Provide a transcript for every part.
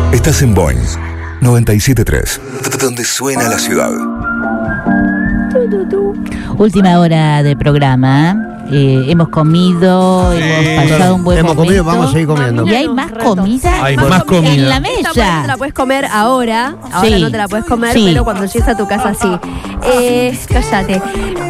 Estás en Boing 97.3, donde suena la ciudad. Última hora de programa. Hemos comido, hemos pasado un buen momento. Comido, vamos a seguir comiendo. ¿Y hay más comida? Hay más comida. En la Esta mesa. no te la puedes comer ahora Sí. no te la puedes comer, Sí. pero cuando llegues a tu casa sí. Cállate.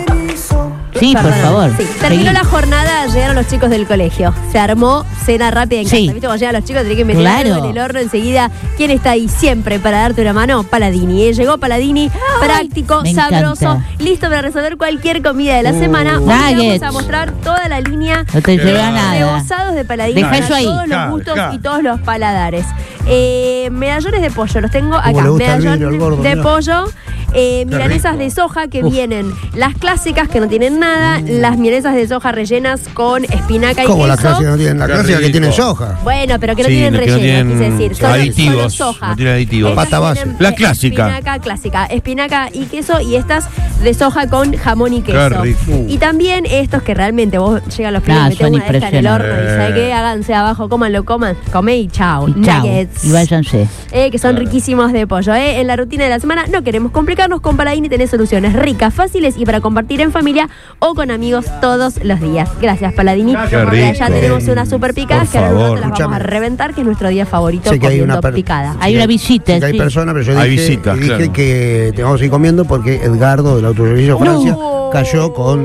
Sí, por Perdón. favor. Sí. Terminó Seguí. la jornada, llegaron los chicos del colegio. Se armó cena rápida en casa. Sí. ¿Viste? Cuando llegan los chicos, tenés que meter Claro. algo en el horno enseguida. ¿Quién está ahí siempre para darte una mano? Paladini. Llegó Paladini, práctico, me sabroso, encanta. listo para resolver cualquier comida de la semana. Hoy te Nuggets. vamos a mostrar toda la línea No te lleva de nada. osados de Paladini Deja para eso ahí. todos los gustos y todos los paladares. Medallones de pollo, los tengo acá. le gusta el vidrio, Medallones el gordo, de mirá. pollo, milanesas de soja que vienen las clásicas que no tienen nada, las milanesas de soja rellenas con espinaca y ¿Cómo queso. la clásica no tienen? La Qué clásica que rico. tienen soja. Bueno, pero que no Sí, tienen que no relleno, tienen quise decir. Solo aditivos, soja. no tienen aditivos. Estas Pasta base. tienen, La clásica. Espinaca clásica. Espinaca y queso, y estas de soja con jamón y queso. Qué rico. Y también estos que realmente vos llegan los pibes, metés son una de estas en el horno y impresionantes. ¿sabes qué? Háganse abajo, cómanlo, come y chao. Y chao. Nuggets. Y váyanse. Que son riquísimos de pollo. En la rutina de la semana no queremos complicarnos. Con Paladini tenés soluciones ricas, fáciles y para compartir en familia o con amigos todos los días. Gracias, Paladini. Qué Y rico. allá tenemos unas super picadas Por que ahora favor. no te las vamos a reventar, que es nuestro día favorito Sé que hay comiendo una picada. Hay una visita, Sí que hay sí. personas, pero yo Hay dije, visitas, y dije claro. que te vamos a ir comiendo porque Edgardo del autoservicio de Francia cayó con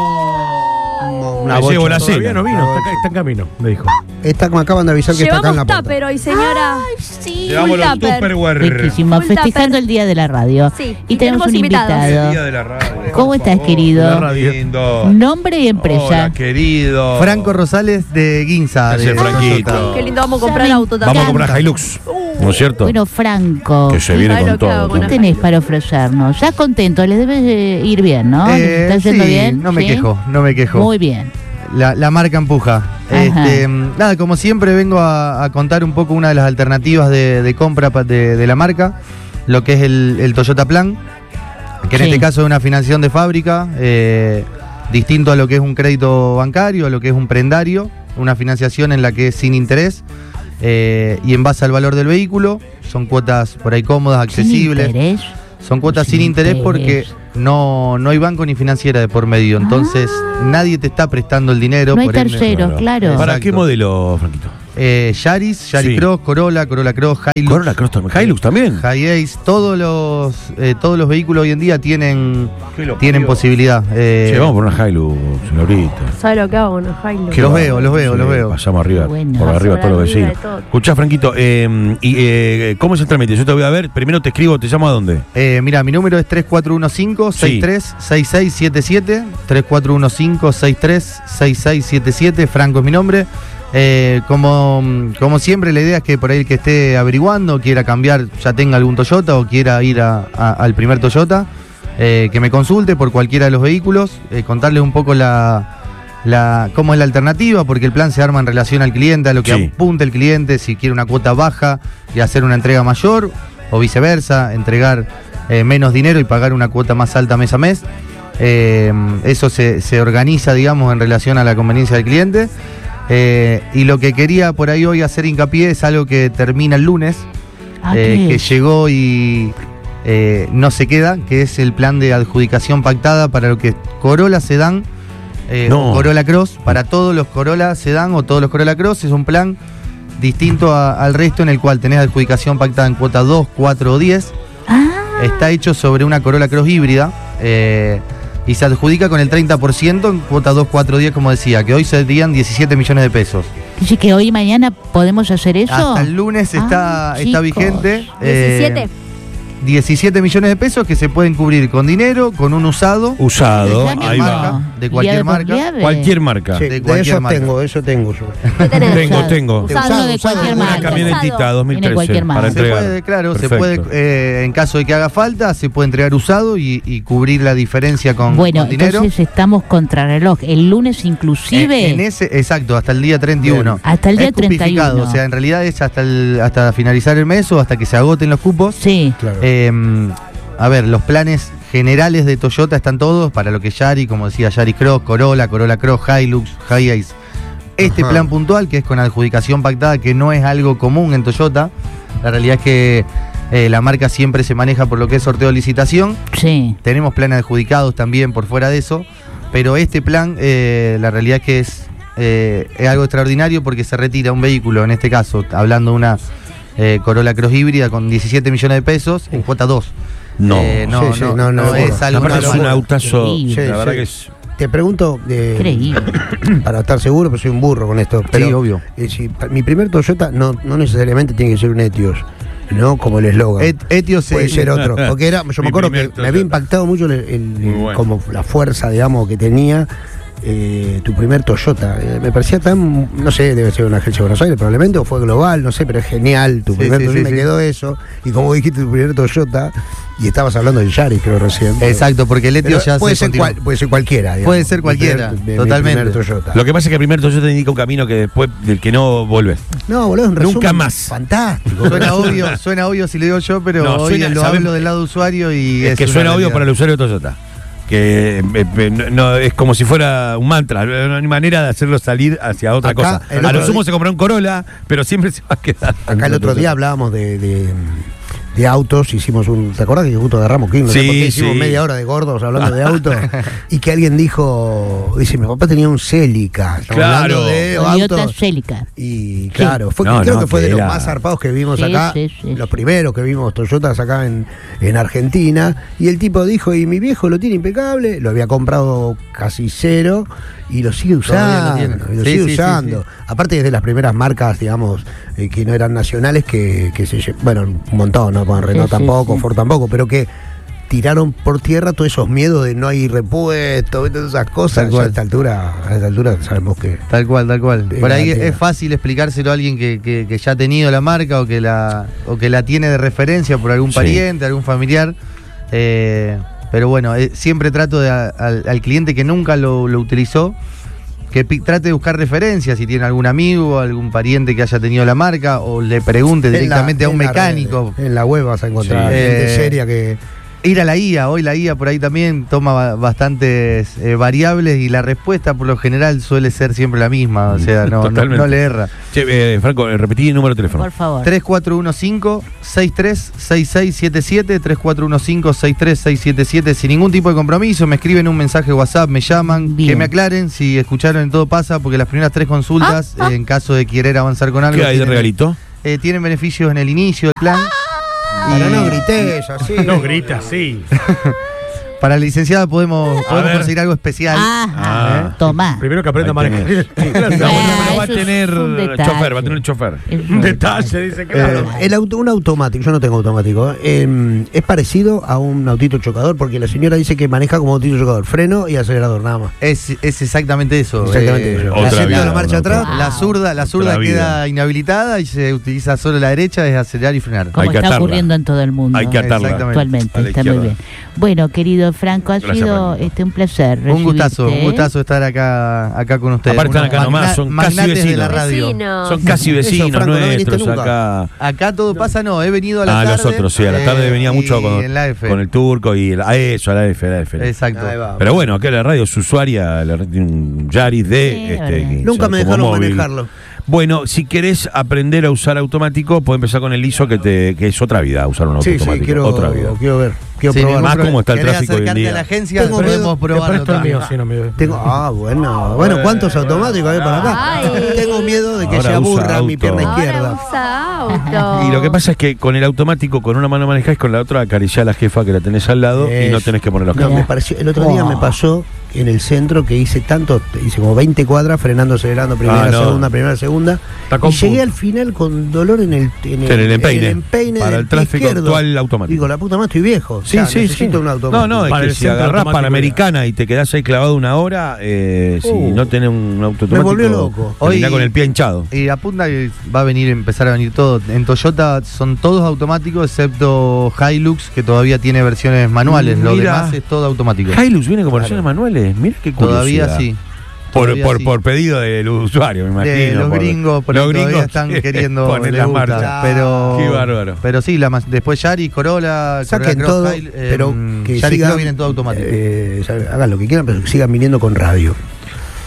una Me bocha. llevo la Todavía cena. no vino, está en camino, me dijo. Me acaban de avisar que está acá en la Llevamos puerta. tupper hoy, señora. Sí. Llevamos Full los tupper. Tupperware. Riquísimo. Full Festejando tupper. el día de la radio. Sí. Y tenemos un invitados. El invitado. día de la radio. ¿Cómo por estás, favor. querido? La radio. Lindo. Nombre y empresa. Hola, querido. Franco Rosales de Guinza. Ese de Franquito. Toyota. Qué lindo, vamos a comprar Ya me auto también. Vamos a comprar Hilux. ¿No es cierto? Bueno, Franco, Que se viene ¿Sabes con lo que hago todo. con ¿qué la tenés para ofrecernos? Ya contento, les debe ir bien, ¿no? ¿Les está yendo sí, bien? no me ¿Sí? quejo, no me quejo. Muy bien. La marca empuja. Ajá. Nada, como siempre vengo a contar un poco una de las alternativas de compra de la marca, lo que es el Toyota Plan, que en Sí. este caso es una financiación de fábrica, distinto a lo que es un crédito bancario, a lo que es un prendario, una financiación en la que es sin interés y en base al valor del vehículo, son cuotas por ahí cómodas, accesibles. ¿Sin interés? Son cuotas sin interés porque no hay banco ni financiera de por medio, entonces nadie te está prestando el dinero. No hay por ende- terceros, claro. ¿Para Exacto. qué modelo, Franquito? Yaris Sí. Cross, Corolla Cross, Hilux, Corolla Cross también. Hilux también. Hi-Ace, todos los vehículos hoy en día tienen Tienen posibilidad. Che, vamos por una Hilux, señorita. ¿Sabes lo que hago con los Hilux? Que los veo. Pasamos arriba, Bueno. por arriba a todos los Arriba de vecinos. todo. Escuchá, Franquito, ¿cómo es el trámite? Yo te voy a ver, primero te escribo, ¿te llamo a dónde? Mira, mi número es 3415-636677. 3415-636677. Franco es mi nombre. Como siempre, la idea es que por ahí el que esté averiguando, quiera cambiar, ya tenga algún Toyota o quiera ir al primer Toyota, que me consulte por cualquiera de los vehículos, contarles un poco cómo es la alternativa, porque el plan se arma en relación al cliente, a lo que Sí. apunta el cliente, si quiere una cuota baja y hacer una entrega mayor, o viceversa, entregar menos dinero y pagar una cuota más alta mes a mes. Eso se organiza, digamos, en relación a la conveniencia del cliente. Y lo que quería por ahí hoy hacer hincapié es algo que termina el lunes, ¿Qué que es? llegó y no se queda, que es el plan de adjudicación pactada para lo que es Corolla Sedán No. o Corolla Cross. Para todos los Corolla Sedán o todos los Corolla Cross es un plan distinto al resto, en el cual tenés adjudicación pactada en cuota 2, 4 o 10. Está hecho sobre una Corolla Cross híbrida y se adjudica con el 30% en cuota 2, 4, 10, como decía, que hoy serían 17 millones de pesos. Dice que hoy y mañana podemos hacer eso. Hasta el lunes está chicos. vigente. 17. 17 millones de pesos que se pueden cubrir con dinero, con un usado. Usado, Ya me ahí acuerdo. va. De cualquier Guía marca. llave. Cualquier marca. Sí, de de cualquier eso marca. eso tengo yo. ¿Qué tenés? Tengo. Usado de Usado, cualquier una Una marca. camionetita Usado. 2013 Tiene cualquier marca. para Se entregar. puede, claro, Perfecto. se puede, en caso de que haga falta, se puede entregar usado y cubrir la diferencia con Bueno, dinero. entonces estamos contrarreloj. El lunes inclusive. En ese, exacto, hasta el día 31. Bien. Hasta el día Es cupificado, 31. o sea, en realidad es hasta finalizar el mes o hasta que se agoten los cupos. Sí. Claro. A ver, los planes generales de Toyota están todos para lo que es Yaris, como decía, Yaris Cross, Corolla Cross, Hilux, Hi-Ace, Este Ajá. plan puntual, que es con adjudicación pactada, que no es algo común en Toyota. La realidad es que la marca siempre se maneja por lo que es sorteo de licitación. Sí. Tenemos planes adjudicados también por fuera de eso. Pero este plan, la realidad es que es algo extraordinario porque se retira un vehículo, en este caso, hablando de una Corolla Cross híbrida con 17 millones de pesos en cuota 2. No. No Sí, sí, no, es algo Aparte es un locura. autazo. Sí, la sí. verdad que es. Te pregunto, Increíble. para estar seguro, pues soy un burro con esto. Pero, Sí, obvio. Mi primer Toyota no necesariamente tiene que ser un Etios, ¿no? Como el eslogan. Etios Puede ser otro. Porque yo me Mi acuerdo que primer me había Toyota. impactado mucho Muy bueno. como la fuerza, digamos, que tenía tu primer Toyota. Me parecía tan, no sé, debe ser una agencia de Buenos Aires probablemente, o fue global, no sé, pero es genial. Tu Sí, primer sí, Toyota, sí, me sí. quedó eso. Y como dijiste, tu primer Toyota, y estabas hablando del Yaris, creo recién. Exacto, porque el Pero Etios ya puede se ser continúa. puede ser cualquiera. digamos. Puede ser cualquiera, Mi totalmente. primer Toyota. Lo que pasa es que el primer Toyota te indica un camino que después del que no volvés. No, boludo, es un Nunca resumen más. fantástico. Suena obvio si lo digo yo, pero No, hoy suena- lo ¿sabes? hablo del lado usuario y Es que una suena obvio realidad. para el usuario de Toyota. Que no, es como si fuera un mantra, no hay manera de hacerlo salir hacia otra Acá, cosa. el A otro lo sumo día- se compró un Corolla, pero siempre se va a quedar. Acá el otro día hablábamos de autos, hicimos ¿te acordás que justo agarramos King? No sé Sí, por qué hicimos sí. media hora de gordos hablando de autos y que alguien dice, mi papá tenía un Celica. Estamos Claro. hablando de Toyota autos. Celica. Y claro, No, creo no, que fue que de los era- más zarpados que vimos Sí, acá, sí, sí. los primeros que vimos Toyotas acá en Argentina. Y el tipo dijo, y mi viejo lo tiene impecable, lo había comprado casi cero y lo sigue Todavía lo usando. tiene. Y lo Sí, sigue sí, sí, usando. Aparte es de las primeras marcas, digamos, que no eran nacionales, que se bueno, un montón, ¿no? Con Renault Sí, sí, tampoco, sí. Ford tampoco, pero que tiraron por tierra todos esos miedos de no hay repuesto, ¿viste? Todas esas cosas. Tal Ya cual. a esta altura sabemos que Tal cual. Por ahí Garantía. es fácil explicárselo a alguien que ya ha tenido la marca o que la tiene de referencia por algún Sí. pariente, algún familiar. Pero bueno, siempre trato al cliente que nunca lo utilizó, que trate de buscar referencias, si tiene algún amigo, algún pariente que haya tenido la marca, o le pregunte directamente a un en la mecánico. red, en la web vas a encontrar Sí. gente seria que... Ir a la IA, hoy la IA por ahí también toma bastantes variables y la respuesta por lo general suele ser siempre la misma, o sea, no Totalmente. le erra. Che, Franco, repetí el número de teléfono. Por favor. 3415-636677, 3415-636677, sin ningún tipo de compromiso, me escriben un mensaje WhatsApp, me llaman, Bien. que me aclaren si escucharon en Todo Pasa, porque las primeras 3 consultas, en caso de querer avanzar con algo, ¿Qué hay de tienen, regalito? tienen beneficios en el inicio del plan. Pero no grites así. No grita, sí. Para la licenciada podemos ver. conseguir algo especial. Ajá. Tomá. Primero que aprenda a Ahí manejar. tenés. Sí, No, Ah, pero va a eso es tener un detalle. chofer, va a tener chofer. Es Un detalle, dice, claro. Un automático, yo no tengo automático, es parecido a un autito chocador, porque la señora dice que maneja como autito chocador, freno y acelerador, nada más. Es exactamente eso. Exactamente eso. otra La sienta vida, la marcha otra. atrás. La zurda Otra vida. queda inhabilitada y se utiliza solo la derecha, es acelerar y frenar. Como Hay que está atarla. ocurriendo en todo el mundo. Hay que atarla. Exactamente. Actualmente, A la está muy izquierda. bien. Bueno, querido Franco, ha Gracias, sido Franco. un placer. Un gustazo recibirte. estar acá con ustedes. Aparte están Unos acá nomás, son casi magnates de la vecinos. radio. Vecinos. Son casi Eso, vecinos Franco, ¿no viniste nuestros nunca? acá. Acá todo pasa, no, he venido a la tarde. Los otros, sí, a la tarde venía mucho y en la F. con el turco y a la F. Exacto. Ahí va. Pero bueno, acá la radio es usuaria, tiene un Yaris Sí, de. verdad. que Nunca son me como dejaron móvil. manejarlo. Bueno, si querés aprender a usar automático, puedes empezar con el ISO, que es otra vida, usar un auto Sí, sí, automático. otra vida. quiero ver, quiero Sin probar. ningún Más problema. como está el ¿Querés tráfico hoy en acercarte día? a la agencia? Tengo Podemos miedo. Te probarlo presto el también. mío, si no me. Bueno, ¿cuántos automáticos hay por acá? Ay. Tengo miedo de que Ahora se usa aburra mi auto. pierna Ahora izquierda. usa auto. Y lo que pasa es que con el automático, con una mano manejás, con la otra acariciás a la jefa que la tenés al lado y no tenés que poner los No, cambios. me pareció, el otro día me pasó en el centro que hice como 20 cuadras frenando, acelerando, primera, segunda. Está Y con llegué punto. al final con dolor en el empeine. Para del el pie tráfico izquierdo. actual automático. Digo, la puta madre, estoy viejo. O sea, necesito un automático. No, es Para que el si centro agarrás automático Panamericana y te quedás ahí clavado una hora, si no tenés un auto automático, me volvió loco. terminás Hoy- con el pie hinchado. Y apunta que va a empezar a venir todo. En Toyota son todos automáticos, excepto Hilux, que todavía tiene versiones manuales. Lo Mira. demás es todo automático. Hilux viene con versiones manuales. Mira qué curiosidad. Todavía sí. Por, Todavía por, sí. por pedido del usuario, me imagino. De los por- gringos, pero los todavía gringos están quieren queriendo poner les la gusta. marcha. Pero, Qué bárbaro. Pero sí, después Yaris, Corolla, Saquen Corolla todo, Cross, pero que Yaris sigan, Cross vienen todo automático. hagan lo que quieran, pero que sigan viniendo con radio.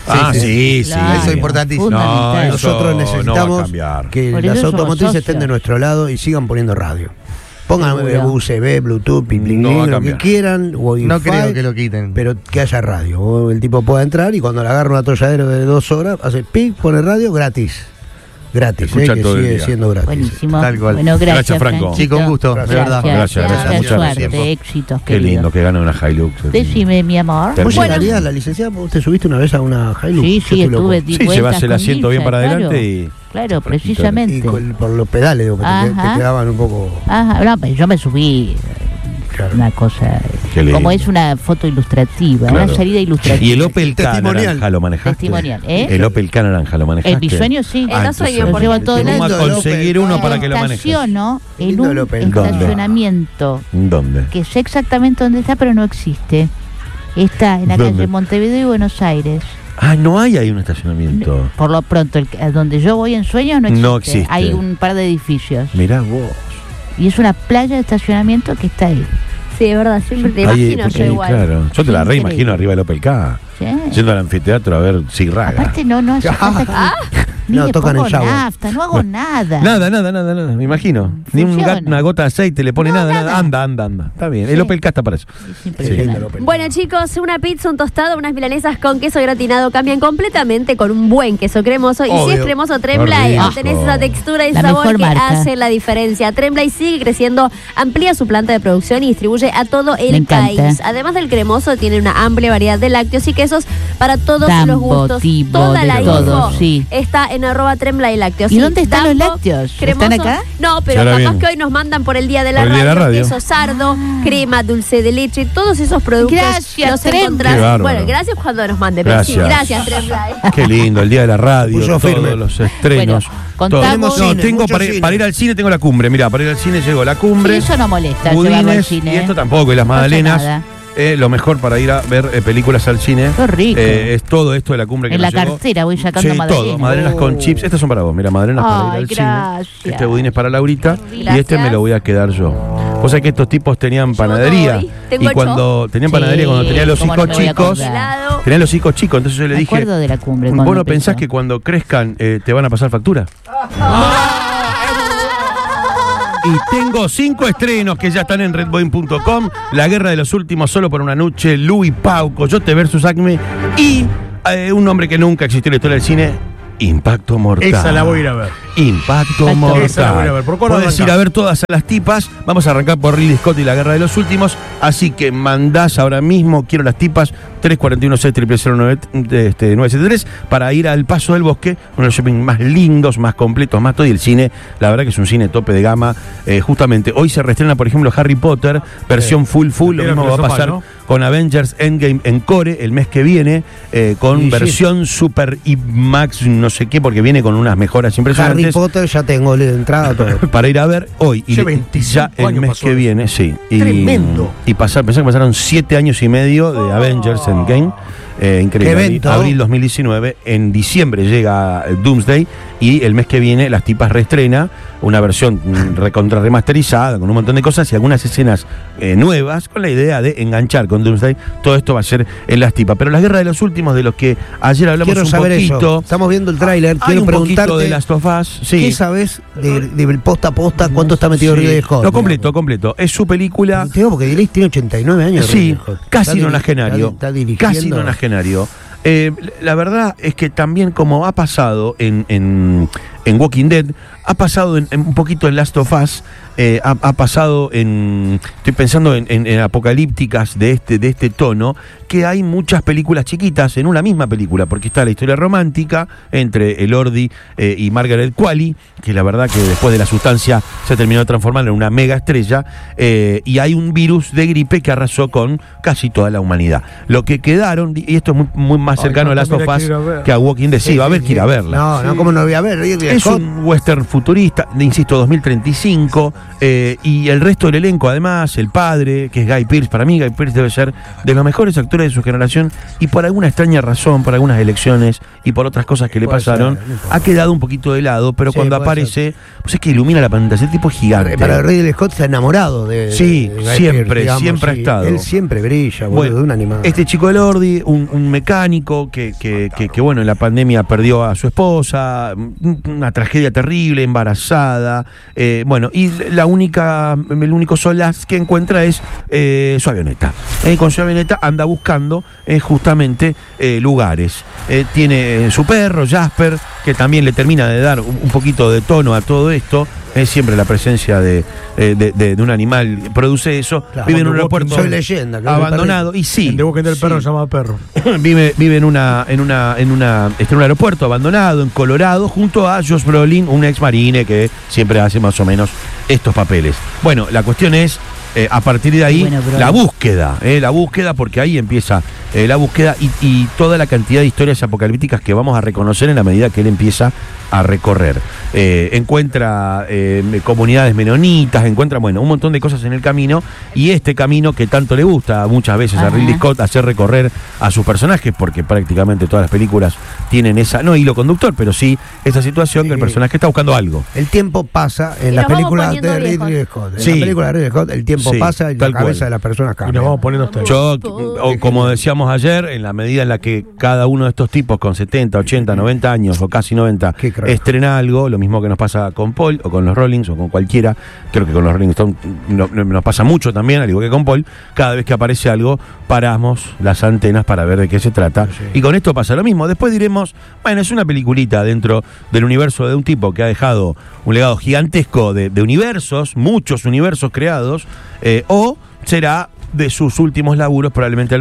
Sí. Claro, Eso es importantísimo. fundamental. No, Nosotros no va a necesitamos cambiar. que Por eso las somos automotrices estén socios. de nuestro lado y sigan poniendo radio. Pongan Seguro. USB, Bluetooth, No va a lo que cambiar. quieran, Wi-Fi, No creo que lo quiten. pero que haya radio. O el tipo pueda entrar y cuando le agarra un atolladero de 2 horas, hace pic, pone radio gratis. Gratis, Escucha que todo el sigue día. siendo gratis. Buenísimo. Tal cual. Bueno, gracias, Gracias, Franco. Sí, con gusto, Gracias. de verdad. Gracias, Mucha muchas suerte, gracias. éxitos. Qué querido. lindo que gana una Hilux. Decime, mi amor. Termina. ¿Vos Bueno. llegarías, la licenciada? ¿Vos te subiste una vez a una Hilux? Sí, Yo estoy loco. estuve. di Sí, vueltas llevas el con asiento bien Guilla, para claro. adelante y... Claro, Y precisamente. por los pedales, digo, que Ajá. te quedaban un poco. Ajá, no, pero yo me subí Claro. una cosa. Qué lindo. Como es una foto ilustrativa, Claro. una salida ilustrativa. ¿Y el Opel K Testimonial. naranja lo manejaste? Testimonial, ¿eh? El Opel K naranja lo manejaste. El bisueño sí. El no sueño, Lo por llevo a ejemplo. todo Qué lado. Vamos a lindo el conseguir Opel uno K. para que lo manejes. Estaciono en lindo el un Opel. ¿Dónde? estacionamiento ¿Dónde? que sé exactamente dónde está, pero no existe. Está en la ¿Dónde? calle Montevideo y Buenos Aires. Ah, no hay ahí un estacionamiento. Por lo pronto, a donde yo voy en sueños no existe. No existe. Hay un par de edificios. Mirá vos. Y es una playa de estacionamiento que está ahí. Sí, es verdad, siempre te Ahí, imagino porque yo ahí, igual. Claro. Yo te la Sí, reimagino increíble. arriba del Opel K. ¿Sí? Yendo al anfiteatro a ver Sigraga. Aparte no hace falta que ni No, le tocan pongo en shower. nafta, no hago nada. Nada, me imagino. Ni Funciona. una gota de aceite le pone No, nada. nada. Anda. Está bien. Sí. El Opel K está para eso. Es impresionante. Bueno, chicos, una pizza, un tostado, unas milanesas con queso gratinado cambian completamente con un buen queso cremoso. Y si Obvio. es cremoso Tremblay, Rico. obtenés esa textura y La sabor mejor que marca. hace la diferencia. Tremblay sigue creciendo, amplía su planta de producción y distribuye a todo Me el encanta. país. Además del cremoso, tiene una amplia variedad de lácteos y quesos para todos Tambo, los gustos. Tibo, Toda de la todo, info sí. está en @Tremblay Lácteos. ¿Y Sí, dónde están los Tambo, lácteos? cremoso. ¿Están acá? No, pero Ahora capaz bien. que hoy nos mandan por el día de la, Por el día de la radio, radio. queso sardo, crema, dulce de leche, todos esos productos Gracias, los Tremblay. encontrás. Qué bárbaro. Bueno, gracias cuando nos mande. pero sí, Gracias. gracias, Tremblay. Qué lindo, el día de la radio, Puso todos firme. los estrenos. Bueno, contamos- todo. Tenemos No, cine, tengo mucho para, cine. para ir al cine tengo la cumbre. Mirá, para ir al cine llegó la cumbre. Sí, eso no molesta, llevarlo al budines, cine. y esto tampoco, y las No pasa magdalenas. nada. Lo mejor para ir a ver películas al cine. Qué rico. Es todo esto de la cumbre que En nos la llegó. cartera voy sacando Sí, magdalenas. todo, magdalenas con chips. Estas son para vos, mira, magdalenas para ir Ay, al gracias. cine. Este budín es para Laurita y Gracias. este me lo voy a quedar yo. Vos sabés que estos tipos tenían panadería. doy. Tengo Y el cuando tenían Sí, panadería, cuando tenían los cómo no hijos me voy a chicos, acordar. Helado. tenían los hijos chicos, entonces yo le Me dije, acuerdo de la cumbre. ¿vos cuando no pensás empezó. que cuando crezcan te van a pasar factura? Y tengo 5 estrenos que ya están en redboeing.com. La guerra de los últimos solo por una noche. Louis Pau, Coyote versus Acme. Y un nombre que nunca existió en la historia del cine. Impacto Mortal. Esa la voy a ir a ver. Impacto Mortal. Esa la voy a ver. ¿Por cuál Podés arrancás? ir a ver todas las tipas. Vamos a arrancar por Ridley Scott y la guerra de los últimos. Así que mandás ahora mismo, quiero las tipas, 341-6000973 para ir al Paso del Bosque, uno de los shopping más lindos, más completos, más todo. Y el cine, la verdad que es un cine tope de gama. Justamente, hoy se reestrena, por ejemplo, Harry Potter, versión full. Lo mismo va a pasar con Avengers Endgame en Core el mes que viene, con Y sí. versión Super IMAX, no sé qué, porque viene con unas mejoras Harry impresionantes. Potter ya tengo la entrada todo. Para ir a ver hoy y Hace 25 ya el años mes pasó que eso. viene, sí. Tremendo. Y pensé que pasaron 7 años y medio de Avengers Endgame. Increíble. Qué evento. Abril 2019. En diciembre llega Doomsday. Y el mes que viene Las Tipas reestrena una versión recontra remasterizada con un montón de cosas y algunas escenas nuevas con la idea de enganchar con Doomsday. Todo esto va a ser en Las Tipas. Pero la guerra de los últimos, de los que ayer hablamos Quiero un saber poquito. eso. Estamos viendo el tráiler. Hay Quiero un poquito preguntarte de Last of Us. Sí. ¿qué sabes de posta a posta? ¿Cuánto está metido Sí. Ridley Scott? No, completo. Es su película. Te digo porque Ridley tiene 89 años. Sí, Ridley Scott. casi Está nonagenario. está dirigiendo. Casi nonagenario. La verdad es que también como ha pasado en Walking Dead, ha pasado en un poquito en Last of Us, ha pasado estoy pensando en apocalípticas de este tono, que hay muchas películas chiquitas en una misma película, porque está la historia romántica entre Elordi y Margaret Qualley, que la verdad que después de la sustancia se terminó transformando en una mega estrella, y hay un virus de gripe que arrasó con casi toda la humanidad. Lo que quedaron, y esto es muy más cercano a Last of Us que a Walking Dead, sí, va a haber que ir a verla. No, ¿cómo no voy a ver? Ridley Es Scott. un western futurista, insisto, 2035, y el resto del elenco, además, el padre, que es Guy Pearce, para mí Guy Pearce debe ser de los mejores actores de su generación, y por alguna extraña razón, por algunas elecciones y por otras cosas que le Puede pasaron, ser, no importa. ha quedado un poquito de lado, pero Sí, cuando puede aparece, pues es que ilumina la pantalla, ese tipo es gigante. Para Ridley Scott se ha enamorado de Sí, Guy siempre, Pearce, digamos, siempre ha sí. estado. Él siempre brilla, boludo, de un animal. Este chico de Lordi, un mecánico que bueno, en la pandemia perdió a su esposa, una tragedia terrible, embarazada, bueno, y el único solaz que encuentra es su avioneta. Con su avioneta anda buscando justamente lugares. Tiene su perro, Jasper, que también le termina de dar un poquito de tono a todo esto. Siempre la presencia de un animal produce eso. Claro, Vive en un aeropuerto Soy leyenda, creo que abandonado. Y sí, En The Walking Dead el perro se llama perro. vive en un aeropuerto abandonado en Colorado junto a Josh Brolin, un ex marine que siempre hace más o menos estos papeles. Bueno, la cuestión es a partir de ahí Bueno, la búsqueda, porque ahí empieza la búsqueda y toda la cantidad de historias apocalípticas que vamos a reconocer en la medida que él empieza a recorrer. Encuentra comunidades menonitas, encuentra, bueno, un montón de cosas en el camino, y este camino que tanto le gusta muchas veces a Ajá. Ridley Scott, hacer recorrer a sus personajes, porque prácticamente todas las películas tienen no hilo conductor, pero sí esa situación que el personaje está buscando algo. El tiempo pasa en Y las nos vamos películas poniendo de viejos. Ridley Scott. En Sí. la película de Ridley Scott el tiempo Sí, pasa y la tal cabeza cual. de las personas Y cambia. nos vamos poniendo ustedes. Yo, o como decíamos ayer, en la medida en la que cada uno de estos tipos con 70, 80, 90 años o casi 90 Qué crack. estrena algo, lo mismo que nos pasa con Paul o con los Rollins o con cualquiera, creo que con los Rolling Stones nos pasa mucho también, al igual que con Paul, cada vez que aparece algo paramos las antenas para ver de qué se trata. Sí. Y con esto pasa lo mismo. Después diremos, bueno, es una peliculita dentro del universo de un tipo que ha dejado un legado gigantesco de universos, muchos universos creados, o será de sus últimos laburos, probablemente